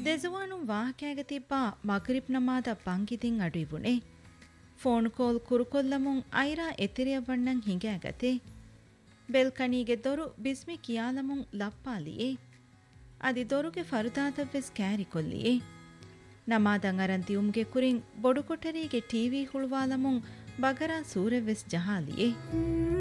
ದೆಜವಾನು ವಾಹಕ್ಯಾಗ ತಿಬ್ಬ ಮಗರಿಬ್ ನಮಾದ ಪಂಗಿದಿಂ ಅಡುಯಿವುಣೆ phone call ಕುರುಕೊಲ್ಲಮುಂ Aira ಎತಿರಿಯ ಬಣ್ಣಂ ಹಿಂಗಾಗತೆ ಬೆಲ್ಕಣಿಗೆ ದೊರು ಬಿಸ್ಮಿ ಕಿಯಾಲಮುಂ ಲಪ್ಪಾಲಿಯೇ ಅದಿ ದೊರುಗೆ ಫರುದಾತವ್ವೆಸ್ carry ಕೊಲ್ಲಿಯೇ ನಮಾದಂ ಅರಂತಿ ಉಮ್ಗೆ ಕುರಿಂ ಬೊಡುಕೊಟರಿಗೆ TV ಹುಳುವಾಲಮುಂ ಬಗರಾ ಸೂರೆವ್ವೆಸ್ ಜಹಾಲಿಯೇ